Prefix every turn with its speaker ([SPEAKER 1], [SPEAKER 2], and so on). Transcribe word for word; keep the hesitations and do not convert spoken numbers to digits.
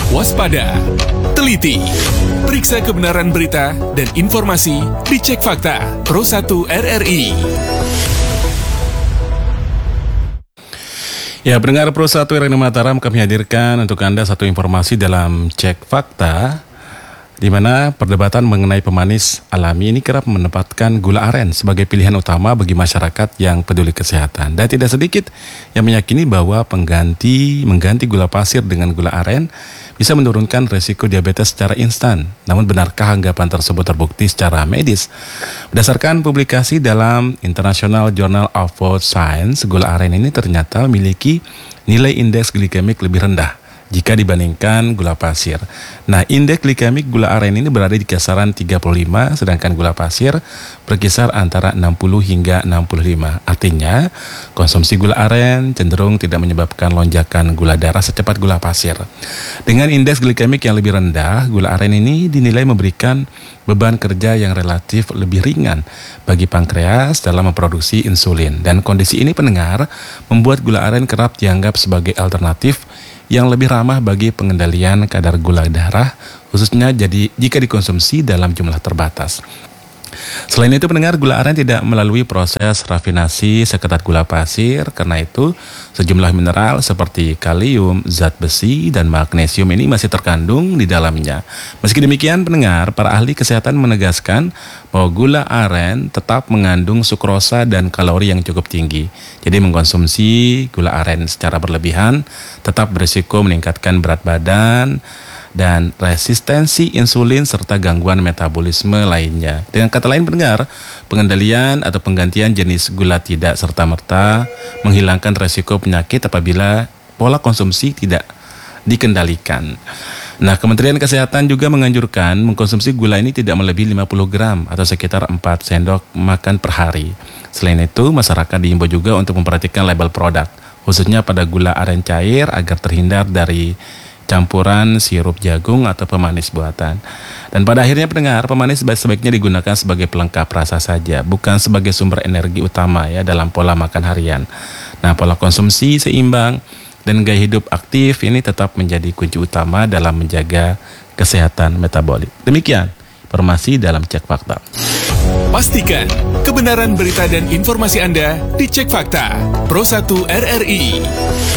[SPEAKER 1] waspada, teliti, periksa kebenaran berita dan informasi di Cek Fakta Pro satu R R I.
[SPEAKER 2] Ya, pendengar Pro satu R R I Mataram, kami hadirkan untuk Anda satu informasi dalam Cek Fakta, di mana perdebatan mengenai pemanis alami ini kerap menempatkan gula aren sebagai pilihan utama bagi masyarakat yang peduli kesehatan. Dan tidak sedikit yang meyakini bahwa pengganti mengganti gula pasir dengan gula aren bisa menurunkan resiko diabetes secara instan. Namun benarkah anggapan tersebut terbukti secara medis? Berdasarkan publikasi dalam International Journal of Food Science, gula aren ini ternyata memiliki nilai indeks glikemik lebih rendah jika dibandingkan gula pasir. Nah, indeks glikemik gula aren ini berada di kisaran tiga puluh lima, sedangkan gula pasir berkisar antara enam puluh hingga enam puluh lima. Artinya, konsumsi gula aren cenderung tidak menyebabkan lonjakan gula darah secepat gula pasir. Dengan indeks glikemik yang lebih rendah, gula aren ini dinilai memberikan beban kerja yang relatif lebih ringan bagi pankreas dalam memproduksi insulin. Dan kondisi ini, pendengar, membuat gula aren kerap dianggap sebagai alternatif yang lebih ramah bagi pengendalian kadar gula darah, khususnya jadi jika dikonsumsi dalam jumlah terbatas. Selain itu, pendengar, gula aren tidak melalui proses rafinasi seketat gula pasir. Karena itu, sejumlah mineral seperti kalium, zat besi, dan magnesium ini masih terkandung di dalamnya. Meski demikian, pendengar, para ahli kesehatan menegaskan bahwa gula aren tetap mengandung sukrosa dan kalori yang cukup tinggi. Jadi mengkonsumsi gula aren secara berlebihan tetap berisiko meningkatkan berat badan dan resistensi insulin serta gangguan metabolisme lainnya. Dengan kata lain, pendengar, pengendalian atau penggantian jenis gula tidak serta-merta menghilangkan resiko penyakit apabila pola konsumsi tidak dikendalikan. Nah, Kementerian Kesehatan juga menganjurkan mengkonsumsi gula ini tidak melebihi lima puluh gram atau sekitar empat sendok makan per hari. Selain itu, masyarakat diimbau juga untuk memperhatikan label produk, khususnya pada gula aren cair agar terhindar dari campuran sirup jagung atau pemanis buatan. Dan pada akhirnya, pendengar, pemanis sebaiknya digunakan sebagai pelengkap rasa saja, bukan sebagai sumber energi utama ya dalam pola makan harian. Nah, pola konsumsi seimbang dan gaya hidup aktif ini tetap menjadi kunci utama dalam menjaga kesehatan metabolik. Demikian informasi dalam Cek Fakta.
[SPEAKER 1] Pastikan kebenaran berita dan informasi Anda di Cek Fakta Pro satu R R I.